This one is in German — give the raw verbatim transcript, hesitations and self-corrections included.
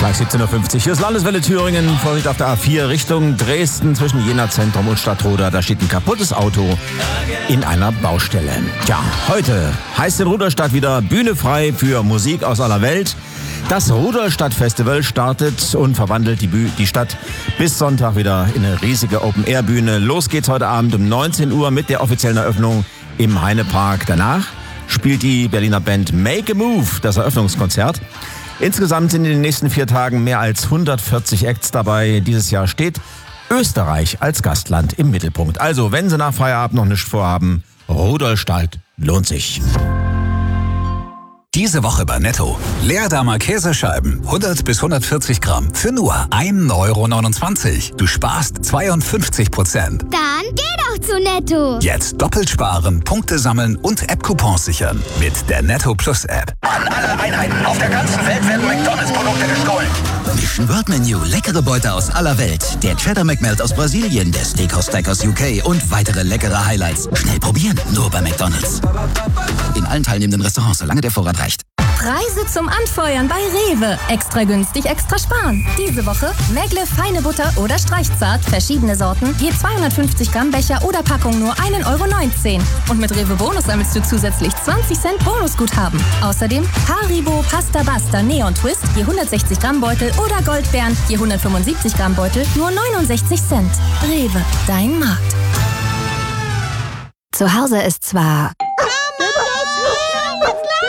Donnerstag, siebzehn Uhr fünfzig. Hier ist Landeswelle Thüringen. Vorsicht auf der A vier Richtung Dresden zwischen Jena Zentrum und Stadtroda. Da steht ein kaputtes Auto in einer Baustelle. Tja, heute heißt in Rudolstadt wieder Bühne frei für Musik aus aller Welt. Das Rudolstadt-Festival startet und verwandelt die, Bü- die Stadt bis Sonntag wieder in eine riesige Open-Air-Bühne. Los geht's heute Abend um neunzehn Uhr mit der offiziellen Eröffnung im Heinepark. Danach spielt die Berliner Band Make a Move das Eröffnungskonzert. Insgesamt sind in den nächsten vier Tagen mehr als hundertvierzig Acts dabei. Dieses Jahr steht Österreich als Gastland im Mittelpunkt. Also, wenn Sie nach Feierabend noch nichts vorhaben, Rudolstadt lohnt sich. Diese Woche bei Netto. Leerdamer Käsescheiben, hundert bis hundertvierzig Gramm, für nur ein Euro neunundzwanzig. Du sparst zweiundfünfzig Prozent. Dann geh doch zu Netto. Jetzt doppelt sparen, Punkte sammeln und App-Coupons sichern. Mit der Netto Plus App. An alle Einheiten auf der ganzen Welt werden McDonalds-Produkte gestohlen. Mission World Menu, leckere Beute aus aller Welt. Der Cheddar McMelt aus Brasilien, der Steakhouse Steak aus U K und weitere leckere Highlights. Schnell probieren, nur bei McDonalds. In allen teilnehmenden Restaurants, solange der Vorrat reicht. Preise zum Anfeuern bei Rewe. Extra günstig, extra sparen. Diese Woche Megle, feine Butter oder Streichzart, verschiedene Sorten, je zweihundertfünfzig Gramm Becher oder Packung nur ein Euro neunzehn. Und mit Rewe Bonus sammelst du zusätzlich zwanzig Cent Bonusguthaben. Außerdem Haribo, Pasta Basta, Neon Twist, je hundertsechzig Gramm Beutel oder Goldbeeren, je hundertfünfundsiebzig Gramm Beutel, nur neunundsechzig Cent. Rewe, dein Markt. Zu Hause ist zwar